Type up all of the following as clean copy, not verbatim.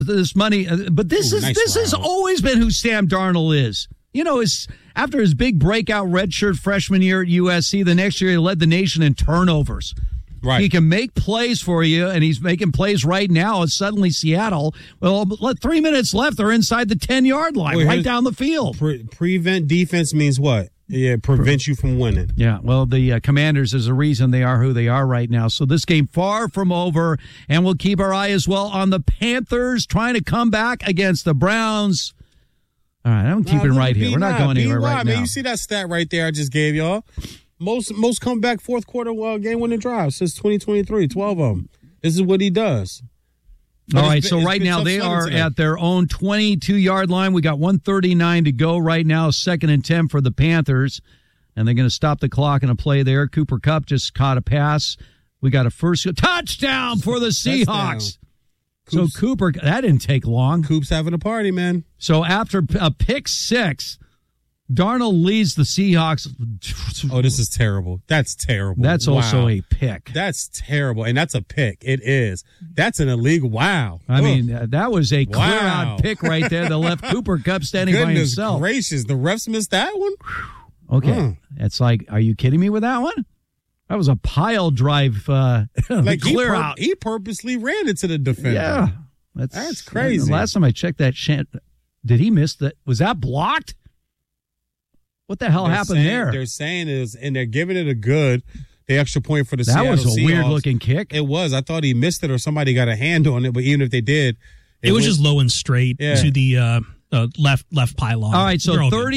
this money, but this has always been who Sam Darnold is. You know, after his big breakout redshirt freshman year at USC, the next year he led the nation in turnovers. Right. He can make plays for you, and he's making plays right now. It's suddenly Seattle. Well, 3 minutes left. They're inside the 10-yard line, right down the field. Prevent defense means what? Yeah, prevent you from winning. Yeah, well, the Commanders is a reason they are who they are right now. So this game far from over, and we'll keep our eye as well on the Panthers trying to come back against the Browns. All right, I'm keeping right here. We're not going anywhere right now. Man, you see that stat right there I just gave y'all? Most comeback fourth quarter game-winning drives since 2023, 12 of them. This is what he does. All right, so right now they are at their own 22-yard line. We got 1:39 to go right now, 2nd and 10 for the Panthers, and they're going to stop the clock in a play there. Cooper Kupp just caught a pass. We got a first touchdown for the Seahawks. So Cooper, that didn't take long. Coop's having a party, man. So after a pick six, Darnold leads the Seahawks. Oh, this is terrible. That's terrible. That's also a pick. That's terrible. And that's a pick. It is. That's an illegal. Wow. I mean, that was a clear-out pick right there that left Cooper Kupp standing by himself. Goodness gracious. The refs missed that one? Okay. It's like, are you kidding me with that one? That was a pile drive like clear out. He purposely ran into the defender. Yeah. That's crazy. The last time I checked that, did he miss that? Was that blocked? What the hell happened there? They're saying and they're giving it the extra point for the Seattle Seahawks. That was a weird-looking kick. It was. I thought he missed it or somebody got a hand on it, but even if they did. It was just low and straight to the left pylon. All right, so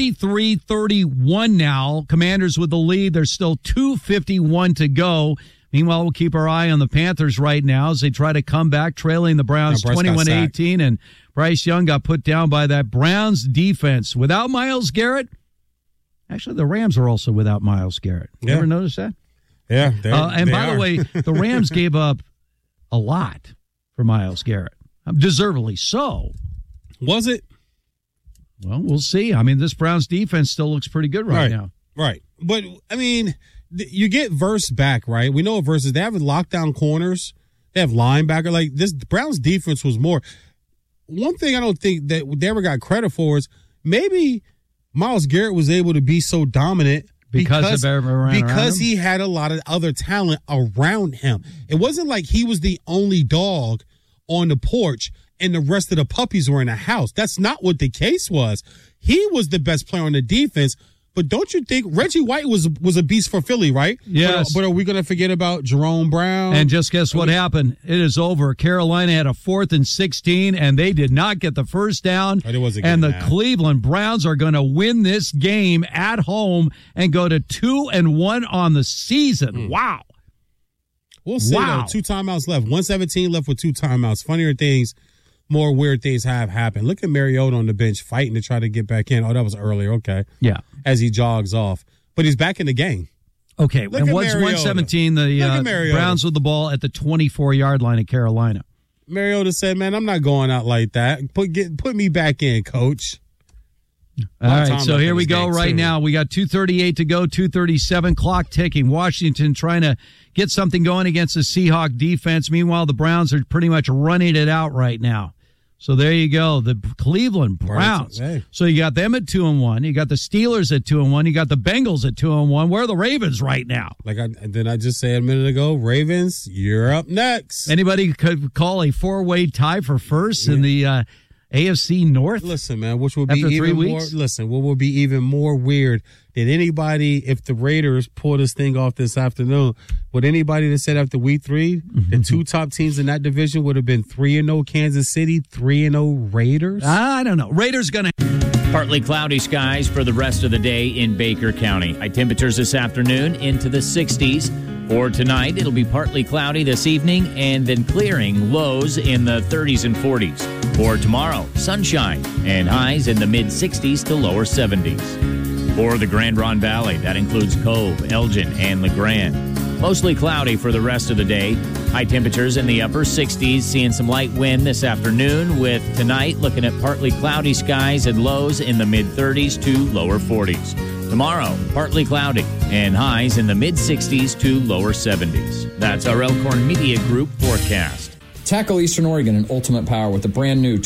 33-31 now. Commanders with the lead. There's still 2:51 to go. Meanwhile, we'll keep our eye on the Panthers right now as they try to come back, trailing the Browns 21-18, and Bryce Young got put down by that Browns defense. Without Myles Garrett, actually, the Rams are also without Myles Garrett. You ever notice that? Yeah. And by the way, the Rams gave up a lot for Myles Garrett. Deservedly so. Was it? Well, we'll see. I mean, this Browns defense still looks pretty good right now. Right. But, I mean, you get Verse back, right? We know what Verse is. They have lockdown corners. They have linebacker. Like, this Browns defense was more. One thing I don't think that they ever got credit for is maybe Myles Garrett was able to be so dominant because he had a lot of other talent around him. It wasn't like he was the only dog on the porch and the rest of the puppies were in the house. That's not what the case was. He was the best player on the defense. But don't you think Reggie White was a beast for Philly, right? Yes. But are we going to forget about Jerome Brown? And just guess what happened? It is over. Carolina had a 4th and 16, and they did not get the first down. And the Cleveland Browns are going to win this game at home and go to 2-1 on the season. Wow. We'll see, though. 2 timeouts left. 1:17 left with 2 timeouts. Funnier things, more weird things have happened. Look at Mariota on the bench fighting to try to get back in. Oh, that was earlier. Okay. Yeah. As he jogs off. But he's back in the game. Okay. And once 1:17, the Browns with the ball at the 24-yard line of Carolina. Mariota said, man, I'm not going out like that. Put me back in, coach. All right, so here we go right now. We got 2:38 to go, 2:37, clock ticking. Washington trying to get something going against the Seahawks defense. Meanwhile, the Browns are pretty much running it out right now. So there you go, the Cleveland Browns. So you got them at 2-1. You got the Steelers at 2-1. You got the Bengals at 2-1. Where are the Ravens right now? Did I just say a minute ago, Ravens, you're up next. Anybody could call a 4-way tie for first in the AFC North? Listen, man, which will be even more. Listen, what will be even more weird than anybody if the Raiders pull this thing off this afternoon? Would anybody that said after week 3, the 2 top teams in that division would have been 3-0 Kansas City, 3-0 Raiders? I don't know. Raiders gonna. Partly cloudy skies for the rest of the day in Baker County. High temperatures this afternoon into the 60s. For tonight, it'll be partly cloudy this evening and then clearing, lows in the 30s and 40s. For tomorrow, sunshine and highs in the mid-60s to lower 70s. For the Grand Ronde Valley, that includes Cove, Elgin, and LeGrand. Mostly cloudy for the rest of the day. High temperatures in the upper 60s, seeing some light wind this afternoon, with tonight looking at partly cloudy skies and lows in the mid-30s to lower 40s. Tomorrow, partly cloudy and highs in the mid-60s to lower 70s. That's our Elkhorn Media Group forecast. Tackle Eastern Oregon in ultimate power with the brand new